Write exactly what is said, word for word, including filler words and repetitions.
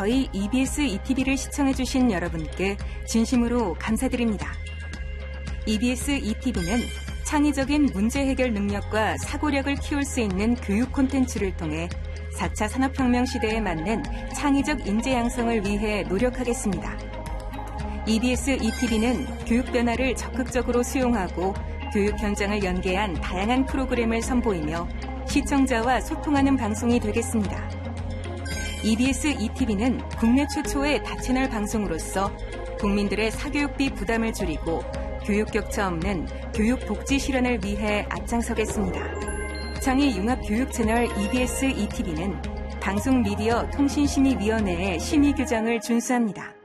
저희 이비에스 이티비를 시청해주신 여러분께 진심으로 감사드립니다. 이비에스 이티비는 창의적인 문제 해결 능력과 사고력을 키울 수 있는 교육 콘텐츠를 통해 사 차 산업혁명 시대에 맞는 창의적 인재 양성을 위해 노력하겠습니다. 이비에스 이티비는 교육 변화를 적극적으로 수용하고 교육 현장을 연계한 다양한 프로그램을 선보이며 시청자와 소통하는 방송이 되겠습니다. 이비에스 이티비는 국내 최초의 다채널 방송으로서 국민들의 사교육비 부담을 줄이고 교육 격차 없는 교육 복지 실현을 위해 앞장서겠습니다. 창의 융합 교육 채널 이비에스 이티비는 방송미디어 통신심의위원회의 심의 규정을 준수합니다.